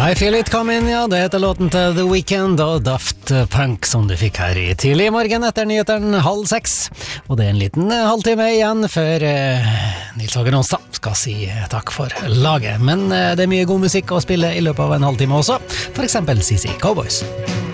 I Feel It Coming, ja, det heter låten til The Weeknd og Daft Punk som du fikk her i tidlig morgen etter nyheteren 5:30. Og det er en liten halvtime igjen før Nils Hågen Onsdag skal si takk for laget. Men det er mye god musikk å spille i løpet av en halvtime også, for eksempel CC Cowboys.